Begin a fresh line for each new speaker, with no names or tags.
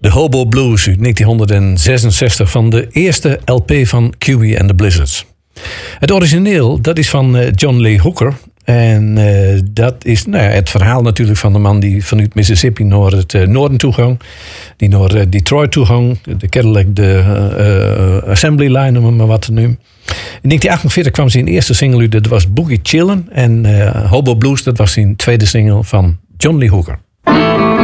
De Hobo Blues uit 1966 van de eerste LP van QB and the Blizzards. Het origineel, dat is van John Lee Hooker. En dat is het verhaal natuurlijk van de man die vanuit Mississippi naar het noorden toe ging. Die naar Detroit toe ging. De Cadillac, de Assembly Line, noem maar wat nu. In 1948 kwam zijn eerste single uit, dat was Boogie Chillin'. En Hobo Blues, dat was zijn tweede single van John Lee Hooker.